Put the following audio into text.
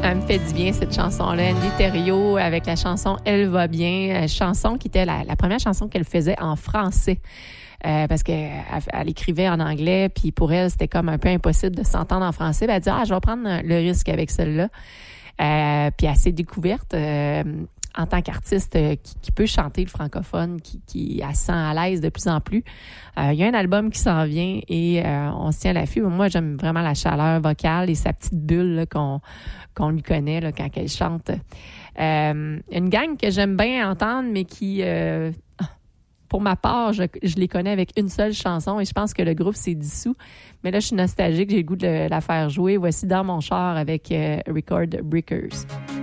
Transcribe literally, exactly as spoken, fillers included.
Elle me fait du bien, cette chanson-là. Andy Thériault avec la chanson « Elle va bien », chanson qui était la, la première chanson qu'elle faisait en français. Euh, parce qu'elle elle écrivait en anglais, puis pour elle, c'était comme un peu impossible de s'entendre en français. Ben, elle dit « Ah, je vais prendre le risque avec celle-là. Euh, » Puis elle s'est découverte euh, en tant qu'artiste euh, qui, qui peut chanter le francophone, qui, qui elle se sent à l'aise de plus en plus. Euh, il y a un album qui s'en vient et euh, on se tient à l'affût. Moi, j'aime vraiment la chaleur vocale et sa petite bulle là, qu'on, qu'on lui connaît là, quand elle chante. Euh, une gang que j'aime bien entendre, mais qui... Euh, Pour ma part, je, je les connais avec une seule chanson et je pense que le groupe s'est dissous. Mais là, je suis nostalgique, j'ai le goût de la faire jouer. Voici Dans mon char avec euh, Record Breakers.